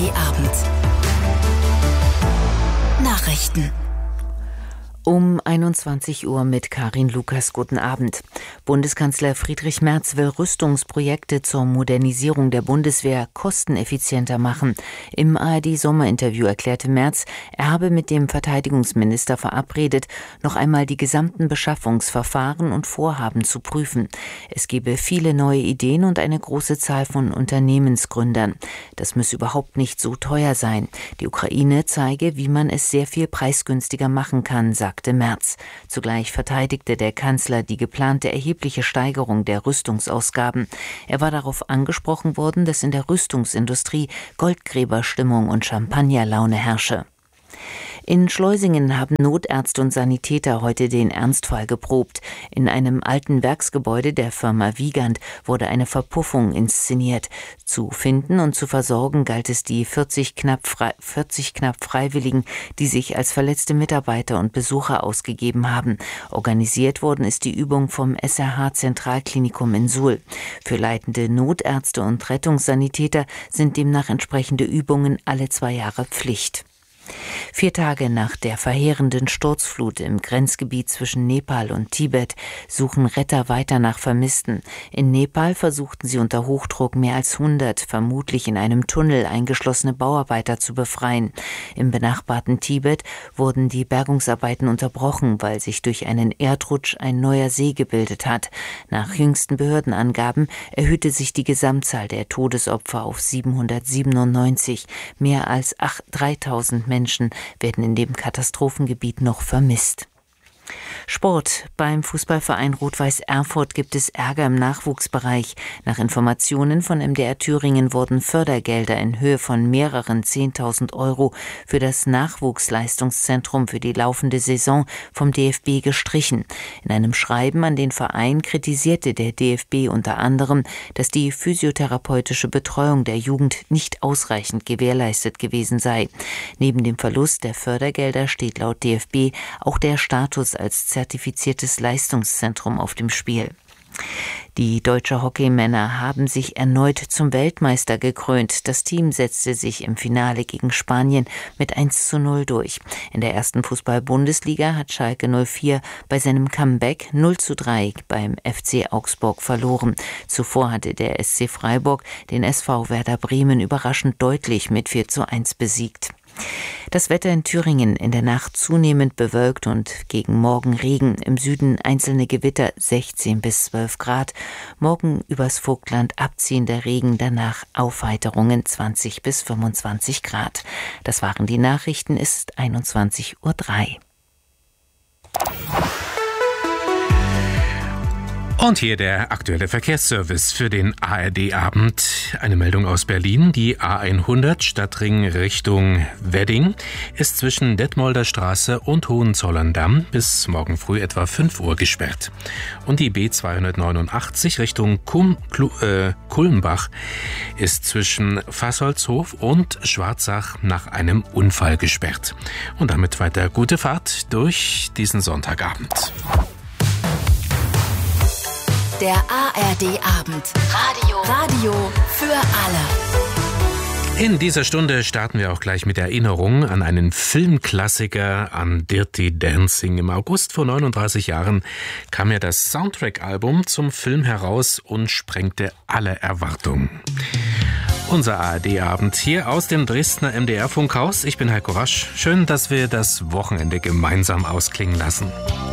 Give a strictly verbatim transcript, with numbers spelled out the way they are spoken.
D Abend. Nachrichten. Um einundzwanzig Uhr mit Karin Lukas. Guten Abend. Bundeskanzler Friedrich Merz will Rüstungsprojekte zur Modernisierung der Bundeswehr kosteneffizienter machen. Im A R D-Sommerinterview erklärte Merz, er habe mit dem Verteidigungsminister verabredet, noch einmal die gesamten Beschaffungsverfahren und Vorhaben zu prüfen. Es gebe viele neue Ideen und eine große Zahl von Unternehmensgründern. Das müsse überhaupt nicht so teuer sein. Die Ukraine zeige, wie man es sehr viel preisgünstiger machen kann, sagte sagte Merz. Zugleich verteidigte der Kanzler die geplante erhebliche Steigerung der Rüstungsausgaben. Er war darauf angesprochen worden, dass in der Rüstungsindustrie Goldgräberstimmung und Champagnerlaune herrsche. In Schleusingen haben Notärzte und Sanitäter heute den Ernstfall geprobt. In einem alten Werksgebäude der Firma Wiegand wurde eine Verpuffung inszeniert. Zu finden und zu versorgen galt es die vierzig knapp, Fre- vierzig knapp Freiwilligen, die sich als verletzte Mitarbeiter und Besucher ausgegeben haben. Organisiert worden ist die Übung vom S R H-Zentralklinikum in Suhl. Für leitende Notärzte und Rettungssanitäter sind demnach entsprechende Übungen alle zwei Jahre Pflicht. Vier Tage nach der verheerenden Sturzflut im Grenzgebiet zwischen Nepal und Tibet suchen Retter weiter nach Vermissten. In Nepal versuchten sie unter Hochdruck mehr als hundert, vermutlich in einem Tunnel eingeschlossene Bauarbeiter zu befreien. Im benachbarten Tibet wurden die Bergungsarbeiten unterbrochen, weil sich durch einen Erdrutsch ein neuer See gebildet hat. Nach jüngsten Behördenangaben erhöhte sich die Gesamtzahl der Todesopfer auf siebenhundertsiebenundneunzig. Mehr als dreitausend Menschen werden in dem Katastrophengebiet noch vermisst. Sport. Beim Fußballverein Rot-Weiß Erfurt gibt es Ärger im Nachwuchsbereich. Nach Informationen von M D R Thüringen wurden Fördergelder in Höhe von mehreren zehntausend Euro für das Nachwuchsleistungszentrum für die laufende Saison vom D F B gestrichen. In einem Schreiben an den Verein kritisierte der D F B unter anderem, dass die physiotherapeutische Betreuung der Jugend nicht ausreichend gewährleistet gewesen sei. Neben dem Verlust der Fördergelder steht laut D F B auch der Status als zertifiziertes Leistungszentrum auf dem Spiel. Die deutsche Hockeymänner haben sich erneut zum Weltmeister gekrönt. Das Team setzte sich im Finale gegen Spanien mit eins zu null durch. In der ersten Fußball-Bundesliga hat Schalke null vier bei seinem Comeback null zu drei beim F C Augsburg verloren. Zuvor hatte der S C Freiburg den S V Werder Bremen überraschend deutlich mit vier zu eins besiegt. Das Wetter in Thüringen in der Nacht zunehmend bewölkt und gegen Morgen Regen. Im Süden einzelne Gewitter sechzehn bis zwölf Grad. Morgen übers Vogtland abziehender Regen, danach Aufheiterungen zwanzig bis fünfundzwanzig Grad. Das waren die Nachrichten, es ist einundzwanzig Uhr drei. Und hier der aktuelle Verkehrsservice für den A R D-Abend. Eine Meldung aus Berlin. Die A hundert Stadtring Richtung Wedding ist zwischen Detmolder Straße und Hohenzollern-Damm bis morgen früh etwa fünf Uhr gesperrt. Und die B zweihundertneunundachtzig Richtung Kum, Klu, äh, Kulmbach ist zwischen Fassholzhof und Schwarzach nach einem Unfall gesperrt. Und damit weiter gute Fahrt durch diesen Sonntagabend. Der A R D-Abend. Radio. Radio für alle. In dieser Stunde starten wir auch gleich mit Erinnerung an einen Filmklassiker, an Dirty Dancing. Im August vor neununddreißig Jahren kam ja das Soundtrack-Album zum Film heraus und sprengte alle Erwartungen. Unser A R D-Abend hier aus dem Dresdner M D R-Funkhaus. Ich bin Heiko Rasch. Schön, dass wir das Wochenende gemeinsam ausklingen lassen.